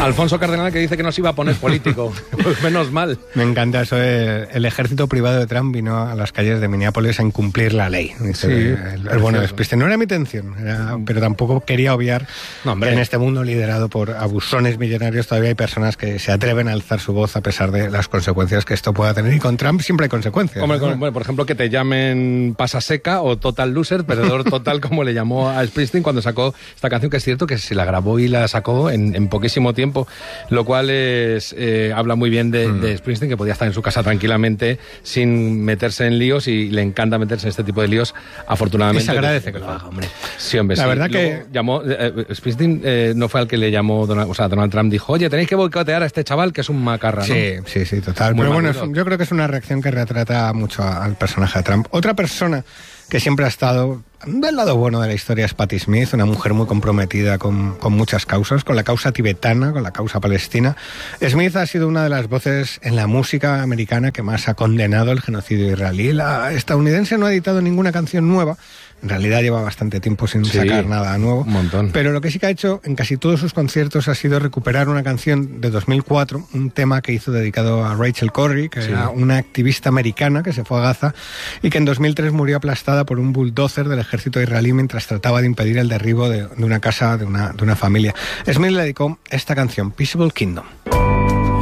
Alfonso Cardenal, que dice que no se iba a poner político. Pues menos mal. Me encanta eso. El ejército privado de Trump vino a las calles de Minneapolis a incumplir la ley. Dice, sí, el bueno de Springsteen. No era mi intención, pero tampoco quería obviar que en este mundo liderado por abusones millonarios todavía hay personas que se atreven a alzar su voz a pesar de las consecuencias que esto pueda tener. Y con Trump siempre hay consecuencias. Hombre, bueno, por ejemplo, que te llamen pasa seca o total loser, perdedor total, como le llamó a Springsteen cuando sacó esta canción, que es cierto que se la grabó y la sacó en poquísimo tiempo, lo cual habla muy bien de Springsteen, que podía estar en su casa tranquilamente sin meterse en líos, y le encanta meterse en este tipo de líos, afortunadamente. Y se agradece que lo haga, hombre. Sí, hombre, la sí. verdad Luego que llamó, Springsteen no fue al que le llamó Donald Trump, dijo, oye, tenéis que boicotear a este chaval que es un macarra, ¿no? Sí, total. Muy pero bueno, maduro. yo creo que es una reacción que retrata mucho al personaje de Trump. Otra persona que siempre ha estado del lado bueno de la historia es Patti Smith, una mujer muy comprometida con muchas causas, con la causa tibetana, con la causa palestina. Smith ha sido una de las voces en la música americana que más ha condenado el genocidio israelí. La estadounidense no ha editado ninguna canción nueva. En realidad lleva bastante tiempo sin sacar nada nuevo. Un montón. Pero lo que sí que ha hecho en casi todos sus conciertos ha sido recuperar una canción de 2004, un tema que hizo dedicado a Rachel Corrie, que era una activista americana que se fue a Gaza y que en 2003 murió aplastada por un bulldozer del ejército israelí mientras trataba de impedir el derribo de una casa de una familia. Smith le dedicó esta canción, Peaceable Kingdom.